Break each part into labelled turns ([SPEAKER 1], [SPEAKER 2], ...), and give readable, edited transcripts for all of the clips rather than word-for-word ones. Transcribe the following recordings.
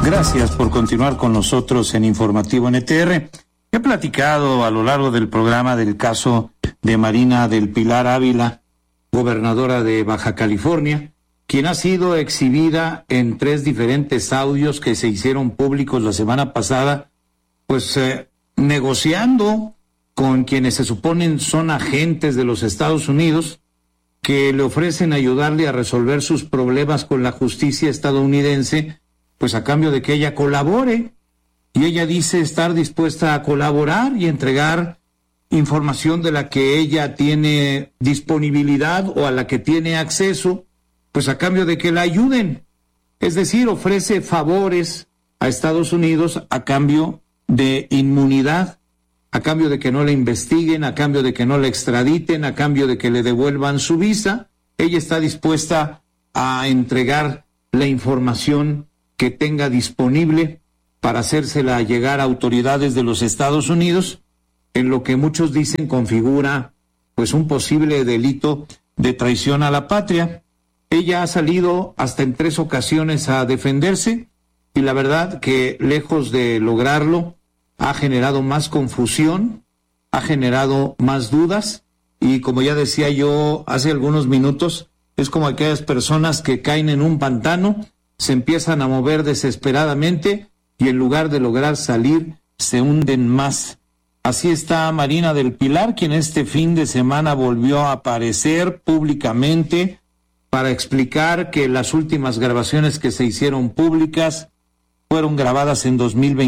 [SPEAKER 1] Gracias por continuar con nosotros en Informativo NTR. He platicado a lo largo del programa del caso de Marina del Pilar Ávila, gobernadora de Baja California, quien ha sido exhibida en 3 diferentes audios que se hicieron públicos la semana pasada, pues negociando con quienes se suponen son agentes de los Estados Unidos que le ofrecen ayudarle a resolver sus problemas con la justicia estadounidense, pues a cambio de que ella colabore. Y ella dice estar dispuesta a colaborar y entregar información de la que ella tiene disponibilidad o a la que tiene acceso, pues a cambio de que la ayuden. Es decir, ofrece favores a Estados Unidos a cambio de inmunidad, a cambio de que no la investiguen, a cambio de que no la extraditen, a cambio de que le devuelvan su visa. Ella está dispuesta a entregar la información que tenga disponible para hacérsela llegar a autoridades de los Estados Unidos, en lo que muchos dicen configura pues un posible delito de traición a la patria. Ella ha salido hasta en 3 ocasiones a defenderse y la verdad que lejos de lograrlo ha generado más confusión, ha generado más dudas y como ya decía yo hace algunos minutos, es como aquellas personas que caen en un pantano, se empiezan a mover desesperadamente y en lugar de lograr salir, se hunden más. Así está Marina del Pilar, quien este fin de semana volvió a aparecer públicamente para explicar que las últimas grabaciones que se hicieron públicas fueron grabadas en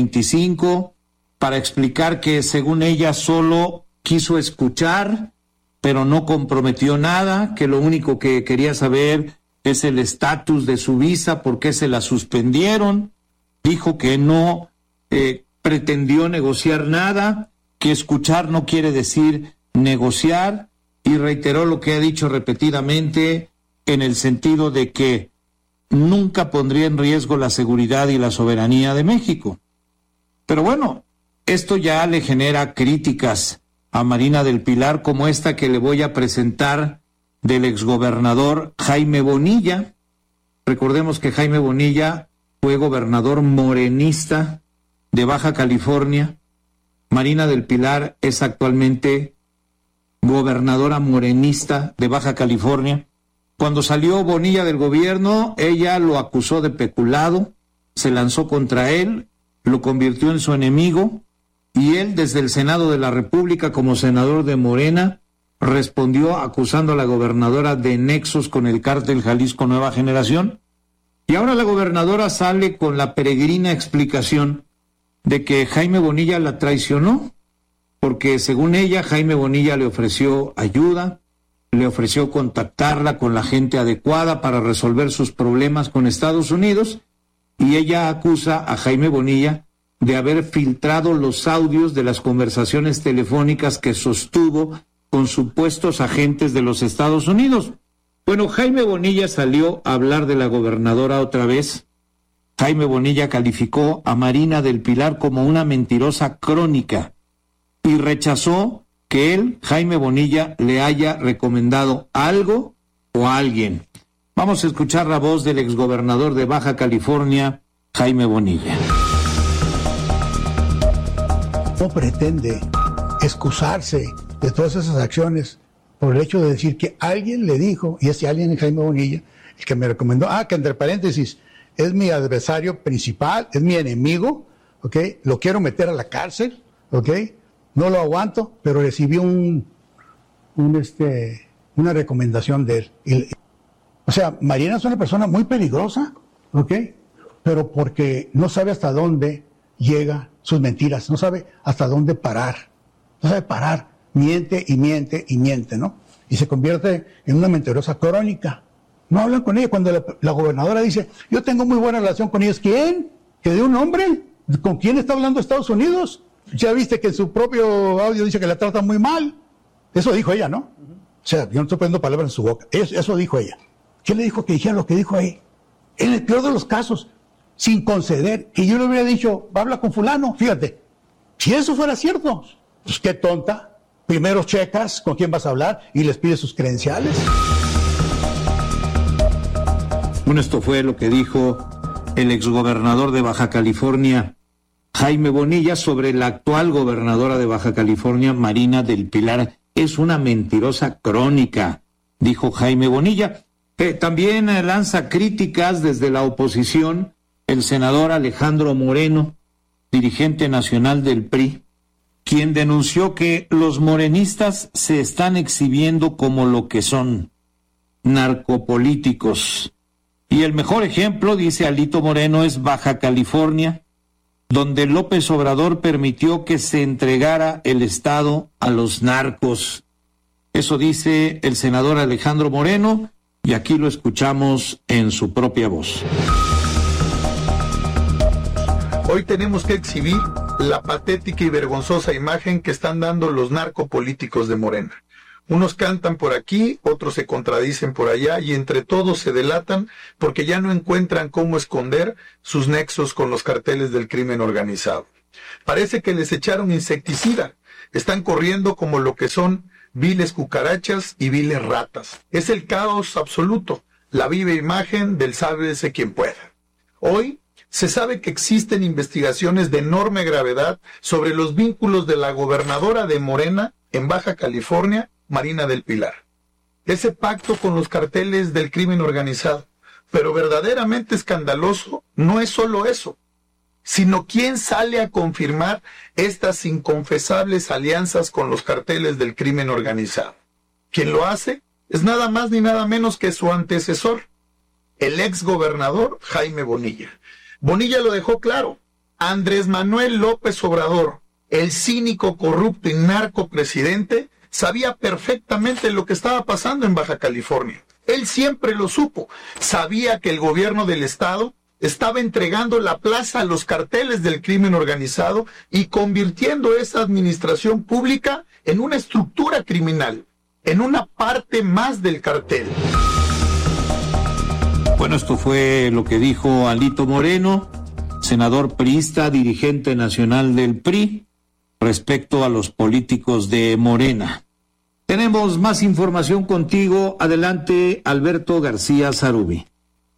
[SPEAKER 1] 2025, para explicar que según ella solo quiso escuchar, pero no comprometió nada, que lo único que quería saber es el estatus de su visa, por qué se la suspendieron. Dijo que no pretendió negociar nada, que escuchar no quiere decir negociar, y reiteró lo que ha dicho repetidamente en el sentido de que nunca pondría en riesgo la seguridad y la soberanía de México. Pero bueno, esto ya le genera críticas a Marina del Pilar, como esta que le voy a presentar del exgobernador Jaime Bonilla. Recordemos que Jaime Bonilla fue gobernador morenista de Baja California. Marina del Pilar es actualmente gobernadora morenista de Baja California. Cuando salió Bonilla del gobierno, ella lo acusó de peculado, se lanzó contra él, lo convirtió en su enemigo, y él desde el Senado de la República, como senador de Morena, respondió acusando a la gobernadora de nexos con el cártel Jalisco Nueva Generación. Y ahora la gobernadora sale con la peregrina explicación de que Jaime Bonilla la traicionó, porque según ella, Jaime Bonilla le ofreció ayuda, le ofreció contactarla con la gente adecuada para resolver sus problemas con Estados Unidos, y ella acusa a Jaime Bonilla de haber filtrado los audios de las conversaciones telefónicas que sostuvo con supuestos agentes de los Estados Unidos. Bueno, Jaime Bonilla salió a hablar de la gobernadora otra vez. Jaime Bonilla calificó a Marina del Pilar como una mentirosa crónica y rechazó que él, Jaime Bonilla, le haya recomendado algo o a alguien. Vamos a escuchar la voz del exgobernador de Baja California, Jaime Bonilla.
[SPEAKER 2] No pretende excusarse de todas esas acciones por el hecho de decir que alguien le dijo, y ese alguien es Jaime Bonilla, el que me recomendó, que entre paréntesis, es mi adversario principal, es mi enemigo, ¿ok? Lo quiero meter a la cárcel, ¿ok? No lo aguanto, pero recibí una recomendación de él. O sea, Marina es una persona muy peligrosa, ¿ok? Pero porque no sabe hasta dónde llega sus mentiras, no sabe hasta dónde parar, no sabe parar. Miente y miente y miente, ¿no? Y se convierte en una mentirosa crónica. No hablan con ella. Cuando la gobernadora dice, yo tengo muy buena relación con ellos. ¿Quién? ¿Que de un hombre? ¿Con quién está hablando Estados Unidos? Ya viste que en su propio audio dice que la trata muy mal. Eso dijo ella, ¿no? O sea, yo no estoy poniendo palabras en su boca. Eso dijo ella. ¿Quién le dijo que dijera lo que dijo ahí? En el peor de los casos, sin conceder. Y yo le hubiera dicho, habla con fulano. Fíjate, si eso fuera cierto, pues qué tonta. Primero checas con quién vas a hablar y les pides sus credenciales.
[SPEAKER 1] Bueno, esto fue lo que dijo el exgobernador de Baja California, Jaime Bonilla, sobre la actual gobernadora de Baja California, Marina del Pilar. Es una mentirosa crónica, dijo Jaime Bonilla. También lanza críticas desde la oposición el senador Alejandro Moreno, dirigente nacional del PRI, quien denunció que los morenistas se están exhibiendo como lo que son, narcopolíticos. Y el mejor ejemplo, dice Alito Moreno, es Baja California, donde López Obrador permitió que se entregara el Estado a los narcos. Eso dice el senador Alejandro Moreno, y aquí lo escuchamos en su propia voz.
[SPEAKER 3] Hoy tenemos que exhibir la patética y vergonzosa imagen que están dando los narcopolíticos de Morena. Unos cantan por aquí, otros se contradicen por allá y entre todos se delatan porque ya no encuentran cómo esconder sus nexos con los carteles del crimen organizado. Parece que les echaron insecticida. Están corriendo como lo que son viles cucarachas y viles ratas. Es el caos absoluto, la viva imagen del sálvese quien pueda. Hoy se sabe que existen investigaciones de enorme gravedad sobre los vínculos de la gobernadora de Morena en Baja California, Marina del Pilar. Ese pacto con los carteles del crimen organizado. Pero verdaderamente escandaloso no es solo eso, sino quién sale a confirmar estas inconfesables alianzas con los carteles del crimen organizado. Quien lo hace es nada más ni nada menos que su antecesor, el ex gobernador Jaime Bonilla. Bonilla lo dejó claro. Andrés Manuel López Obrador, el cínico, corrupto y narcopresidente, sabía perfectamente lo que estaba pasando en Baja California. Él siempre lo supo. Sabía que el gobierno del estado estaba entregando la plaza a los carteles del crimen organizado y convirtiendo esa administración pública en una estructura criminal, en una parte más del cartel.
[SPEAKER 1] Bueno, esto fue lo que dijo Alito Moreno, senador priista, dirigente nacional del PRI, respecto a los políticos de Morena. Tenemos más información contigo. Adelante, Alberto García Zarubi.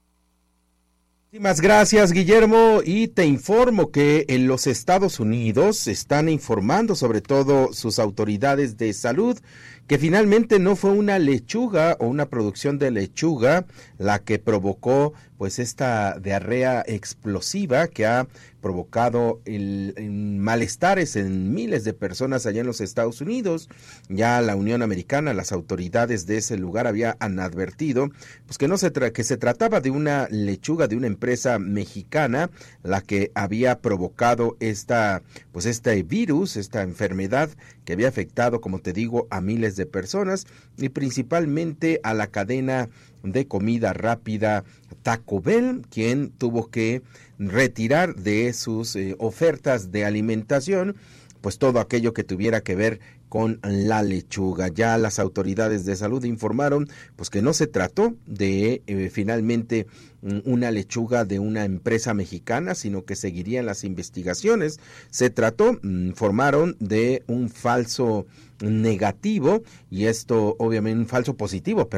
[SPEAKER 4] Muchísimas gracias, Guillermo, y te informo que en los Estados Unidos están informando, sobre todo sus autoridades de salud, que finalmente no fue una lechuga o una producción de lechuga la que provocó pues esta diarrea explosiva que ha provocado malestares en miles de personas allá en los Estados Unidos. Ya la Unión Americana, las autoridades de ese lugar habían advertido pues que se trataba de una lechuga de una empresa mexicana la que había provocado este virus, esta enfermedad que había afectado, como te digo, a miles de personas y principalmente a la cadena de comida rápida Taco Bell, quien tuvo que retirar de sus ofertas de alimentación pues todo aquello que tuviera que ver con la lechuga. Ya las autoridades de salud informaron pues que no se trató de finalmente una lechuga de una empresa mexicana, sino que seguirían las investigaciones. Se trató, informaron, de un falso negativo y esto obviamente un falso positivo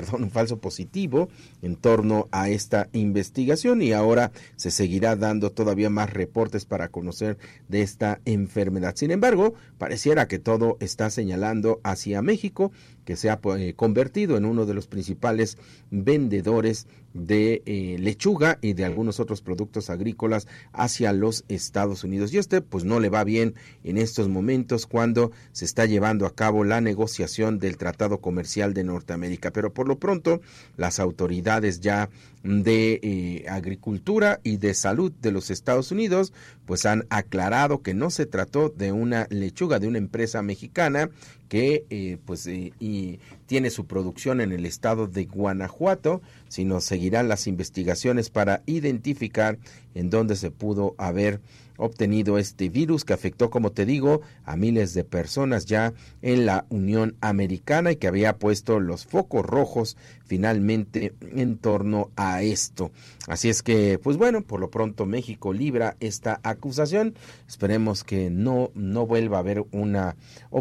[SPEAKER 4] en torno a esta investigación y ahora se seguirá dando todavía más reportes para conocer de esta enfermedad. Sin embargo, pareciera que todo está señalando hacia México, que se ha convertido en uno de los principales vendedores de lechuga y de algunos otros productos agrícolas hacia los Estados Unidos. Y pues no le va bien en estos momentos cuando se está llevando a cabo la negociación del Tratado Comercial de Norteamérica. Pero por lo pronto, las autoridades ya de Agricultura y de Salud de los Estados Unidos pues han aclarado que no se trató de una lechuga de una empresa mexicana que y tiene su producción en el estado de Guanajuato, sino seguirán las investigaciones para identificar en dónde se pudo haber obtenido este virus que afectó, como te digo, a miles de personas ya en la Unión Americana y que había puesto los focos rojos finalmente en torno a esto. Así es que, pues bueno, por lo pronto México libra esta acusación. Esperemos que no vuelva a haber una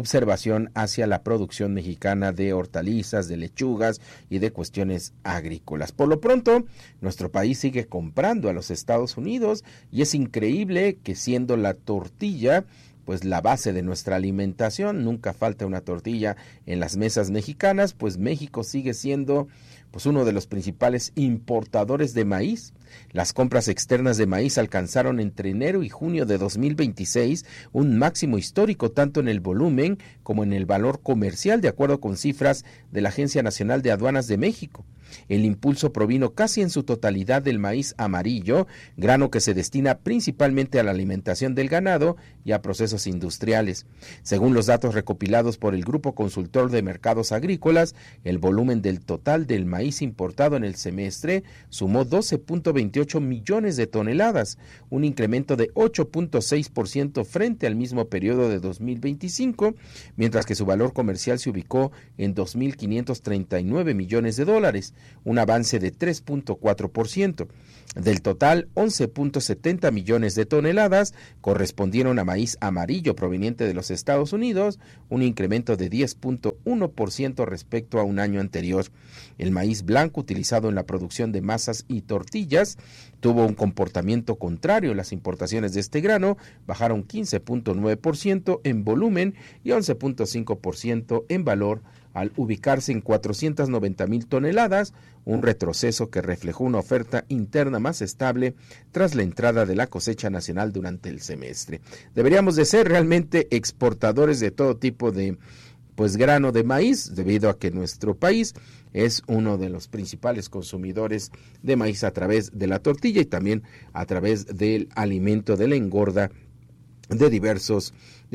[SPEAKER 4] observación hacia la producción mexicana de hortalizas, de lechugas y de cuestiones agrícolas. agrícolas. Por lo pronto, nuestro país sigue comprando a los Estados Unidos y es increíble que siendo la tortilla pues la base de nuestra alimentación, nunca falta una tortilla en las mesas mexicanas, pues México sigue siendo pues uno de los principales importadores de maíz. Las compras externas de maíz alcanzaron entre enero y junio de 2026 un máximo histórico tanto en el volumen como en el valor comercial, de acuerdo con cifras de la Agencia Nacional de Aduanas de México. El impulso provino casi en su totalidad del maíz amarillo, grano que se destina principalmente a la alimentación del ganado y a procesos industriales. Según los datos recopilados por el Grupo Consultor de Mercados Agrícolas, el volumen del total del maíz importado en el semestre sumó 12.28 millones de toneladas, un incremento de 8.6% frente al mismo periodo de 2025, mientras que su valor comercial se ubicó en 2.539 millones de dólares, un avance de 3.4%. Del total, 11.70 millones de toneladas correspondieron a maíz amarillo proveniente de los Estados Unidos, un incremento de 10.1% respecto a un año anterior. El maíz blanco utilizado en la producción de masas y tortillas tuvo un comportamiento contrario. Las importaciones de este grano bajaron 15.9% en volumen y 11.5% en valor, al ubicarse en 490,000 toneladas, un retroceso que reflejó una oferta interna más estable tras la entrada de la cosecha nacional durante el semestre. Deberíamos de ser realmente exportadores de todo tipo de grano de maíz, debido a que nuestro país es uno de los principales consumidores de maíz a través de la tortilla y también a través del alimento de la engorda de diversos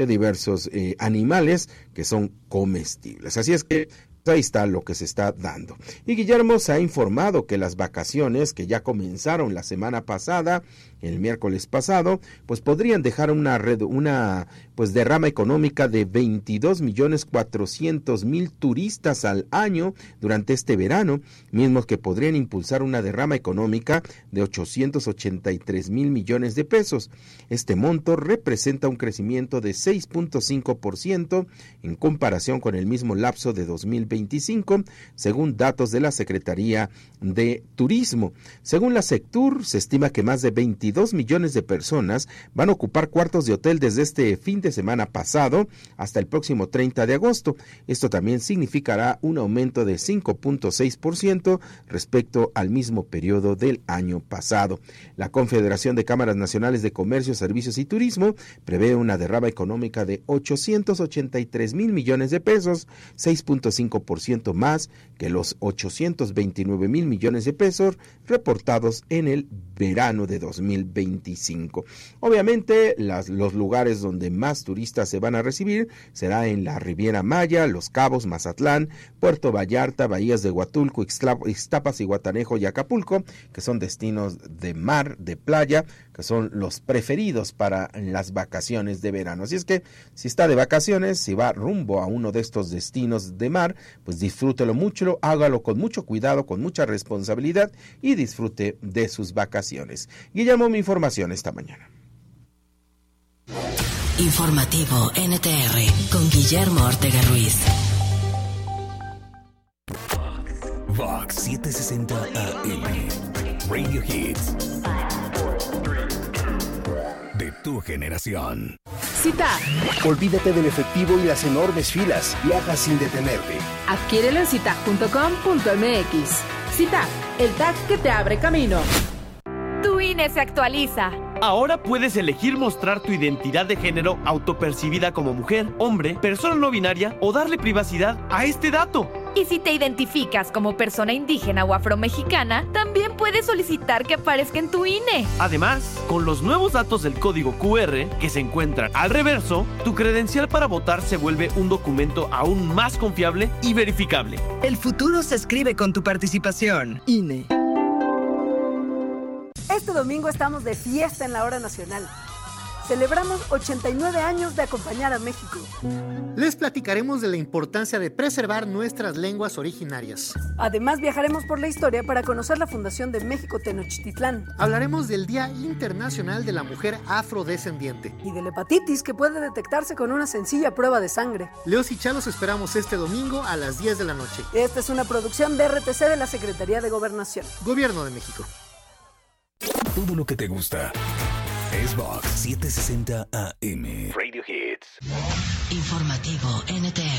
[SPEAKER 4] animales que son comestibles. Así es que ahí está lo que se está dando. Y Guillermo se ha informado que las vacaciones que ya comenzaron la semana pasada, el miércoles pasado, pues podrían dejar una derrama económica de 22.400.000 turistas al año durante este verano, mismos que podrían impulsar una derrama económica de 883,000 millones de pesos. Este monto representa un crecimiento de 6.5% en comparación con el mismo lapso de 2025, según datos de la Secretaría de Turismo. Según la Sectur, se estima que más de 22 millones de personas van a ocupar cuartos de hotel desde este fin de semana pasado hasta el próximo 30 de agosto. Esto también significará un aumento de 5.6% respecto al mismo periodo del año pasado. La Confederación de Cámaras Nacionales de Comercio, Servicios y Turismo prevé una derrama económica de 883,000 millones de pesos, 6.5% más que los 829,000 millones de pesos reportados en el verano de 2025. Obviamente, los lugares donde más turistas se van a recibir será en la Riviera Maya, Los Cabos, Mazatlán, Puerto Vallarta, Bahías de Huatulco, Ixtapas, Zihuatanejo y Acapulco, que son destinos de mar, de playa, que son los preferidos para las vacaciones de verano. Así es que, si está de vacaciones, si va rumbo a uno de estos destinos de mar, pues disfrútelo mucho, hágalo con mucho cuidado, con mucha responsabilidad y disfrute de sus vacaciones. Guillermo, mi información esta mañana.
[SPEAKER 5] Informativo NTR con Guillermo Ortega Ruiz.
[SPEAKER 6] Vox 760 AM. Radio Hits. De tu generación.
[SPEAKER 7] Cita.
[SPEAKER 8] Olvídate del efectivo y las enormes filas. Viaja sin detenerte.
[SPEAKER 7] Adquiérelo en cita.com.mx. Cita, el tag que te abre camino.
[SPEAKER 9] Tu INE se actualiza.
[SPEAKER 10] Ahora puedes elegir mostrar tu identidad de género autopercibida como mujer, hombre, persona no binaria o darle privacidad a este dato.
[SPEAKER 9] Y si te identificas como persona indígena o afromexicana, también puedes solicitar que aparezca en tu INE.
[SPEAKER 10] Además, con los nuevos datos del código QR que se encuentran al reverso, tu credencial para votar se vuelve un documento aún más confiable y verificable.
[SPEAKER 11] El futuro se escribe con tu participación. INE.
[SPEAKER 12] Este domingo estamos de fiesta en la Hora Nacional. Celebramos 89 años de acompañar a México.
[SPEAKER 13] Les platicaremos de la importancia de preservar nuestras lenguas originarias.
[SPEAKER 12] Además, viajaremos por la historia para conocer la fundación de México Tenochtitlán.
[SPEAKER 13] Hablaremos del Día Internacional de la Mujer Afrodescendiente.
[SPEAKER 12] Y de la hepatitis, que puede detectarse con una sencilla prueba de sangre.
[SPEAKER 13] Leos y Chalos esperamos este domingo a las 10 de la noche.
[SPEAKER 12] Esta es una producción de RTC de la Secretaría de Gobernación.
[SPEAKER 13] Gobierno de México.
[SPEAKER 6] Todo lo que te gusta es Vox 760 AM.
[SPEAKER 5] Radio Hits. Informativo NTR.